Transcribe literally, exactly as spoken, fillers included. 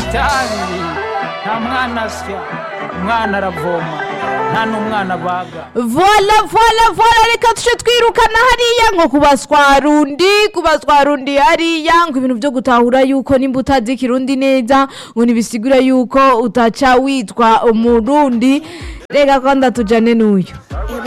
cyane nta mwana asya umwana aravoma nta n'umwana baga. Voila voila voila reka tuje twirukana hariya nko kubaswarundi kubaswarundi hariya ngo ibintu byo gutahura yuko nimba utazi ikirundi neza ngo nibisigura yuko utaca witwa umurundi. Rega ko ndatujane n'uyu